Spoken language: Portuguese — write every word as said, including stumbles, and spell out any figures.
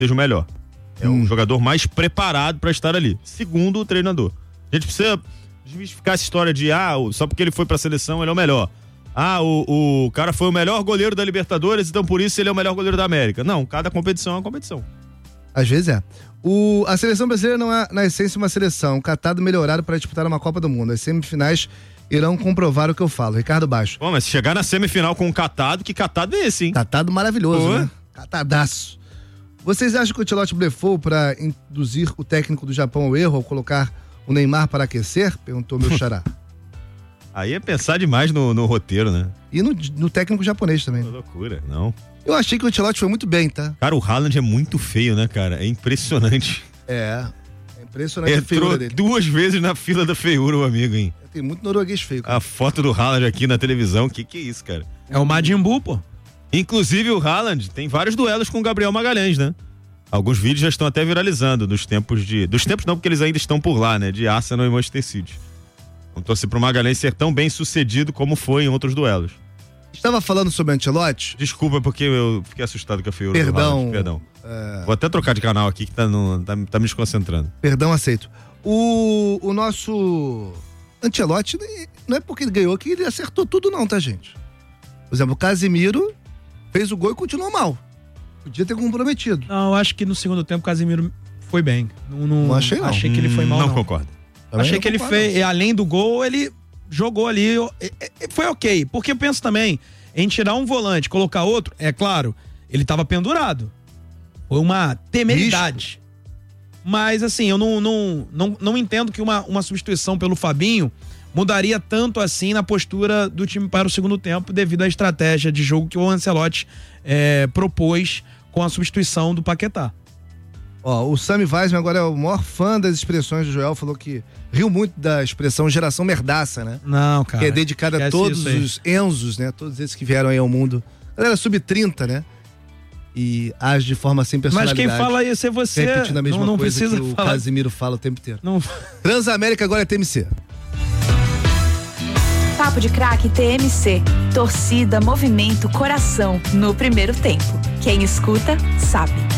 seja o melhor. É hum. o jogador mais preparado para estar ali. Segundo o treinador. A gente precisa desmistificar essa história de, ah, só porque ele foi pra seleção, ele é o melhor. Ah, o, o cara foi o melhor goleiro da Libertadores, então por isso ele é o melhor goleiro da América. Não, cada competição é uma competição. Às vezes é. O, a seleção brasileira não é, na essência, uma seleção. Um catado melhorado para disputar uma Copa do Mundo. As semifinais irão comprovar o que eu falo. Ricardo Baixo. Bom, mas se chegar na semifinal com um catado, que catado é esse, hein? Catado maravilhoso, Pô. né? Catadaço. Vocês acham que o Ancelotti blefou para induzir o técnico do Japão ao erro ao colocar o Neymar para aquecer? Perguntou meu xará. Aí é pensar demais no, no roteiro, né? E no, no técnico japonês também. Que loucura, não. Eu achei que o Ancelotti foi muito bem, tá? Cara, o Haaland é muito feio, né, cara? É impressionante. É, é impressionante a feiura Entrou dele. duas vezes na fila da feiura, o amigo, hein? Tem muito norueguês feio, cara. A foto do Haaland aqui na televisão, que que é isso, cara? É o Majin Buu, pô. Inclusive o Haaland tem vários duelos com o Gabriel Magalhães, né? Alguns vídeos já estão até viralizando dos tempos de... Dos tempos não, porque eles ainda estão por lá, né? De Arsenal e Manchester City. Vamos torcer pro Magalhães ser tão bem sucedido como foi em outros duelos. Estava falando sobre o Ancelotti? Desculpa, porque eu fiquei assustado com a feiura Perdão, do Haaland. Perdão. É... Vou até trocar de canal aqui que tá, no, tá, tá me desconcentrando. Perdão, aceito. O, o nosso Ancelotti, não é porque ele ganhou que ele acertou tudo não, tá, gente? Por exemplo, o Casemiro fez o gol e continuou mal. Podia ter comprometido. Não, eu acho que no segundo tempo o Casemiro foi bem. Não, não, não achei não. Achei que ele foi mal, não. Não concordo. Também achei que ele fez, não. Além do gol, ele jogou ali, foi ok. Porque eu penso também em tirar um volante, colocar outro, é claro, ele tava pendurado. Foi uma temeridade. Risco. Mas assim, eu não, não, não, não entendo que uma, uma substituição pelo Fabinho mudaria tanto assim na postura do time para o segundo tempo, devido à estratégia de jogo que o Ancelotti é, propôs com a substituição do Paquetá. Ó, o Sami Weisman agora é o maior fã das expressões do Joel, falou que riu muito da expressão geração merdaça, né? Não, cara. Que é dedicada a todos os Enzos, né? Todos esses que vieram aí ao mundo. Galera sub trinta, né? E age de forma sem personalidade. Mas quem fala isso é você. Repetindo a mesma não, não coisa precisa que o falar. Casimiro fala o tempo inteiro. Não. Transamérica agora é T M C. Papo de Craque T M C. Torcida, movimento, coração no primeiro tempo. Quem escuta, sabe.